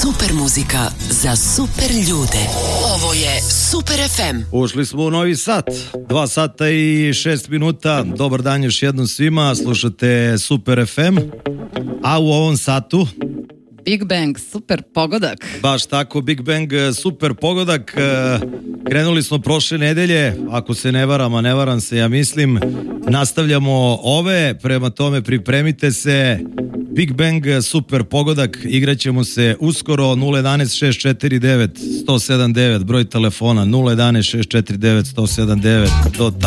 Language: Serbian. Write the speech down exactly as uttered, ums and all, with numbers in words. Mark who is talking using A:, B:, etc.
A: Super muzika za super ljude. Ovo je Super ef em.
B: Ušli smo u Novi Sad. Dva sata i šest minuta. Dobar dan još jednom svima. Slušate Super ef em. A u ovom satu
C: Big Bang, super pogodak.
B: baš tako, Big Bang, super pogodak. Krenuli smo prošle nedelje, ako se ne varam, a ne varam se, ja mislim. Nastavljamo ove, prema tome pripremite se. Big Bang, super pogodak, igraćemo se uskoro. Nula jedanaest šest četiri devet sto sedam devet, broj telefona nula jedanaest šest četiri devet sto sedam devet. Do